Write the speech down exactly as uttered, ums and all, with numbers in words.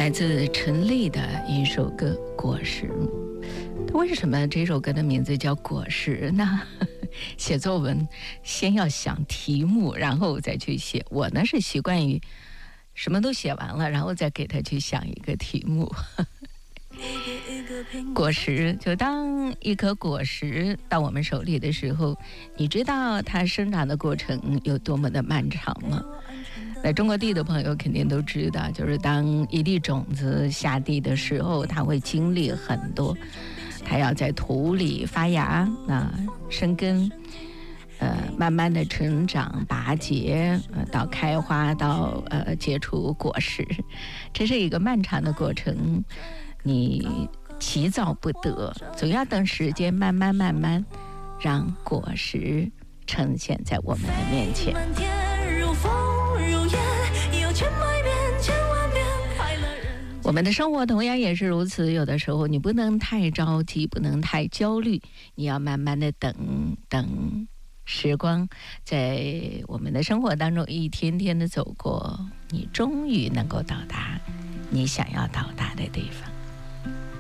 来自陈粒的一首歌《果实》。为什么这首歌的名字叫《果实》呢？写作文先要想题目，然后再去写。我呢是习惯于什么都写完了，然后再给他去想一个题目。果实，就当一颗果实到我们手里的时候，你知道它生长的过程有多么的漫长吗？在中国地的朋友肯定都知道，就是当一粒种子下地的时候，它会经历很多，它要在土里发芽、啊、生根，呃，慢慢的成长、拔节，呃，到开花，到呃结出果实，这是一个漫长的过程，你急躁不得，总要等时间慢慢慢慢让果实呈现在我们的面前。我们的生活同样也是如此，有的时候你不能太着急，不能太焦虑，你要慢慢的等等时光在我们的生活当中一天天的走过，你终于能够到达你想要到达的地方。